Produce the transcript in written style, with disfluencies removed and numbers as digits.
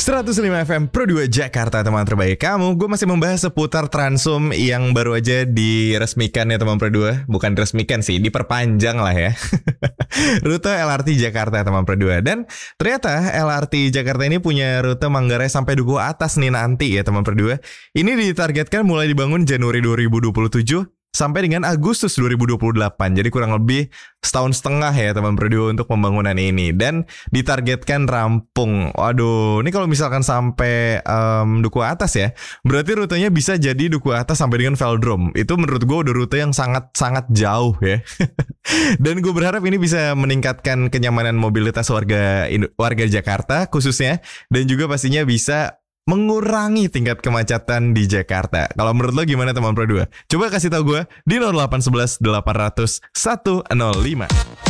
105 FM Pro 2 Jakarta, teman terbaik kamu. Gue masih membahas seputar Transum yang baru aja diresmikan ya teman Pro 2. Bukan diresmikan sih, diperpanjang lah ya. Rute LRT Jakarta teman Pro 2. Dan ternyata LRT Jakarta ini punya rute Manggarai sampai Duku Atas nih nanti ya teman Pro 2. Ini ditargetkan mulai dibangun Januari 2027 sampai dengan Agustus 2028. Jadi kurang lebih setahun setengah ya teman Pro 2 untuk pembangunan ini. Dan ditargetkan rampung. Waduh, ini kalau misalkan sampai Duku Atas ya, berarti rutenya bisa jadi Duku Atas sampai dengan Velodrome. Itu menurut gue udah rute yang sangat-sangat jauh ya. Dan gue berharap ini bisa meningkatkan kenyamanan mobilitas warga Jakarta khususnya. Dan juga pastinya bisa mengurangi tingkat kemacetan di Jakarta. Kalau menurut lo gimana teman Pro 2? Coba kasih tahu gue di 0811 800 105.